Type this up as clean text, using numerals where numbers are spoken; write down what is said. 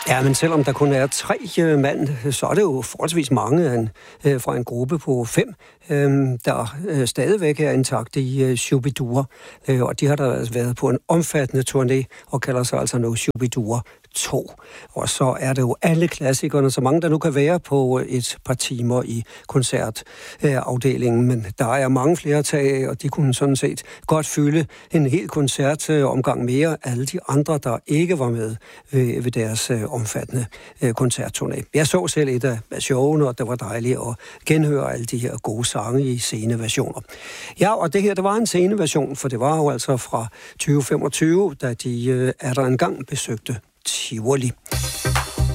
Ja, men selvom der kun er 3 mand, så er det jo forholdsvis mange fra en gruppe på 5, der stadigvæk er intakt i Shubidua. Og de har der altså været på en omfattende turné og kalder sig altså nu Shubidua 2. Og så er det jo alle klassikerne, så mange der nu kan være på et par timer i koncertafdelingen. Men der er mange flere at tage af, og de kunne sådan set godt fylde en hel koncertomgang mere. Alle de andre, der ikke var med ved deres omfattende koncertturné. Jeg så selv et af showene, og det var dejligt at genhøre alle de her gode sange i sceneversioner. Ja, og det her, det var en sceneversion, for det var jo altså fra 2025, da de der engang besøgte Tivoli.